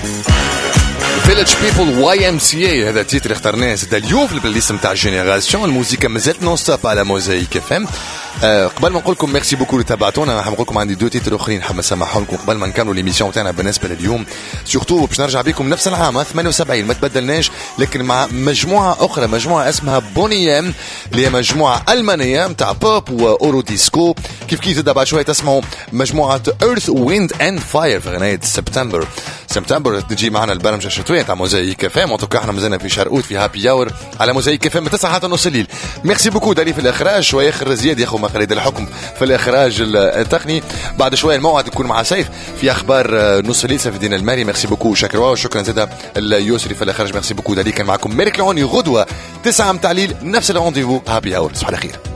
Village People YMCA هذا التيتر اللي اخترناه زاد اليوم في البلاي ليست نتاع جينيراسيون. الموسيقى مازالت نون ستوب على موزايك اف ام. قبل ما نقول لكم ميرسي بوكو اللي تابعتونا، نحب نقول لكم عندي دو تيتر اخرين حاب نسمعهم لكم قبل ما نكملوا ليميسيون تاعنا بالنسبه لليوم. سورتو باش نرجع بكم نفس العام 78 ما تبدلناش، لكن مع مجموعه اخرى، مجموعه اسمها بونيام اللي هي مجموعه المانيه نتاع بوب واورو ديسكو. كيف تبدا بعد شويه تسمعوا مجموعه ايرث ويند اند فاير في غنايه سبتمبر تجي معنا البرنامج الشتوي تاع موزايك اف ام. وتوقع احنا مازلنا في شرقوت في هابي اور على موزايك اف ام 9 حتى نص الليل. ميرسي بوكو داري في الاخراج، شويه اخر زياد ياخذ مقاليد الحكم في الاخراج التقني. بعد شويه الموعد يكون مع سيف في اخبار نص الليل. سيف الدين المالي ميرسي بوكو شكرا، وشكرا زاده اليسري في الاخراج. ميرسي بوكو داري كان معكم ميريك لعوني غدوه 9 متاع الليل نفس الرونديفو هابي اور. صباح الخير.